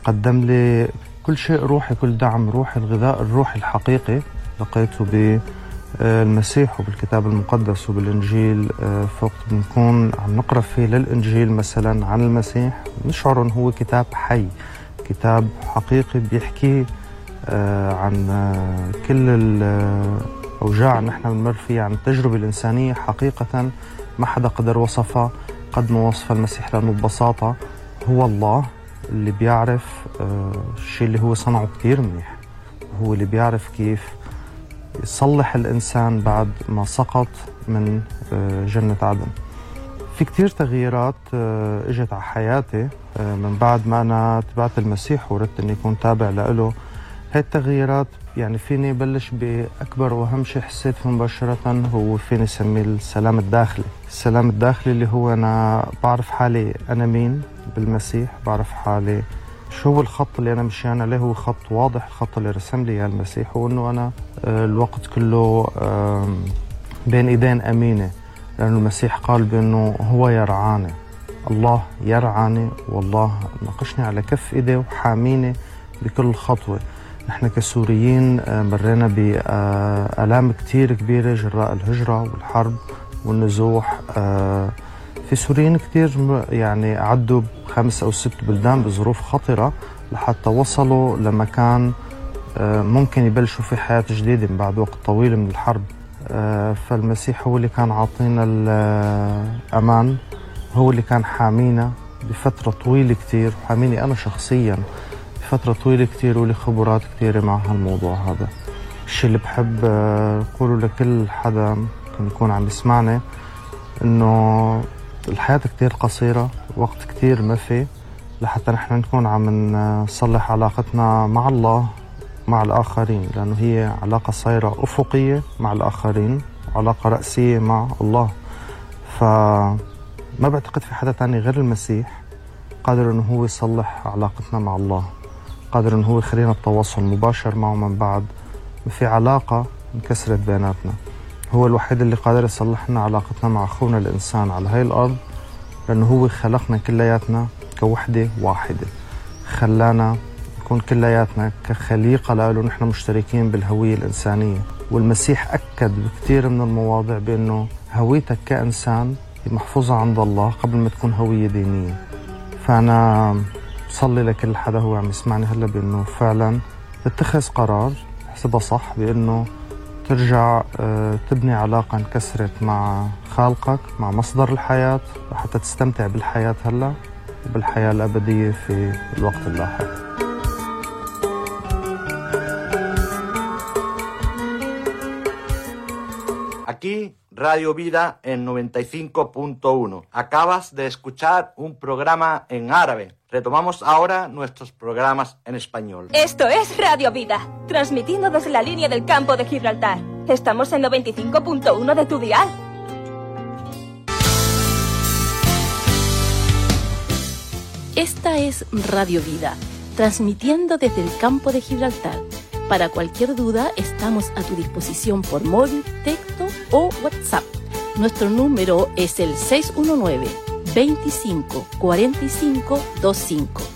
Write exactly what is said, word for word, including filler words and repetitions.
قدم لي كل شيء روحي، كل دعم روحي، الغذاء الروحي الحقيقي لقيته بالمسيح وبالكتاب المقدس وبالإنجيل. فوقت بنكون عم نقرأ فيه للإنجيل مثلا عن المسيح نشعر أنه هو كتاب حي، كتاب حقيقي بيحكي عن كل الأوجاع اللي نحن بنمر فيها، عن التجربة الإنسانية حقيقة ما حدا قدر وصفها قد ما وصف المسيح، لأنه ببساطة هو الله اللي بيعرف الشيء اللي هو صنعه كتير منيح، هو اللي بيعرف كيف يصلح الإنسان بعد ما سقط من جنة عدن. في كتير تغييرات اجت على حياتي من بعد ما أنا تبعت المسيح وردت أني أكون تابع له. هاي التغييرات يعني فيني بلش بأكبر وأهم شيء حسيت فيه مباشرة هو فيني سميه السلام الداخلي. السلام الداخلي اللي هو أنا بعرف حالي أنا مين بالمسيح، بعرف حالي شو هو الخط اللي أنا مشيان عليه، هو خط واضح، الخط اللي رسم لي إياه المسيح، وأنه أنا الوقت كله بين إيدين أمينة، لأنه المسيح قال بأنه هو يرعاني، الله يرعاني، والله ناقشني على كف إيديه وحاميني بكل خطوة. نحن كسوريين مرينا بآلام كتير كبيرة جراء الهجرة والحرب والنزوح. في سوريين كتير يعني عدوا بخمس أو ست بلدان بظروف خطرة لحتى وصلوا لمكان ممكن يبلشوا في حياة جديدة من بعد وقت طويل من الحرب. فالمسيح هو اللي كان عاطينا الأمان، هو اللي كان حامينا بفترة طويلة كتير، حاميني أنا شخصياً فترة طويلة كتير ولي خبرات كتيرة مع هالموضوع هذا. الشيء اللي بحب أقوله لكل حدا يكون عم يسمعني إنه الحياة كتير قصيرة، وقت كتير ما في لحتى نحن نكون عم نصلح علاقتنا مع الله مع الآخرين، لأنه هي علاقة صايرة أفقية مع الآخرين، علاقة رأسية مع الله. فما بعتقد في حدا تاني غير المسيح قادر إنه هو يصلح علاقتنا مع الله، قادر إنه هو يخلينا بتواصل مباشر معه من بعد ما في علاقة انكسرت بيناتنا. هو الوحيد اللي قادر يصلح لنا علاقتنا مع أخونا الإنسان على هاي الأرض، لأنه هو خلقنا كلياتنا كوحدة واحدة، خلانا نكون كلياتنا كخليقة له نحن مشتركين بالهوية الإنسانية. والمسيح أكد بكثير من المواضع بأنه هويتك كإنسان محفوظة عند الله قبل ما تكون هوية دينية. فأنا بصلي لكل حدا هو عم يسمعني هلا بأنه فعلا تتخذ قرار حسبها صح، بأنه ترجع تبني علاقة انكسرت مع خالقك، مع مصدر الحياة، حتى تستمتع بالحياة هلا وبالحياة الأبدية في الوقت اللاحق. Aquí, Radio Vida en noventa y cinco punto uno. Acabas de escuchar un programa en árabe. Retomamos ahora nuestros programas en español. Esto es Radio Vida, transmitiendo desde la línea del campo de Gibraltar. Estamos en noventa y cinco punto uno de tu dial. Esta es Radio Vida, transmitiendo desde el campo de Gibraltar. Para cualquier duda, estamos a tu disposición por móvil, texto o WhatsApp. Nuestro número es el seis uno nueve, veinticinco, cuarenta y cinco, veinticinco.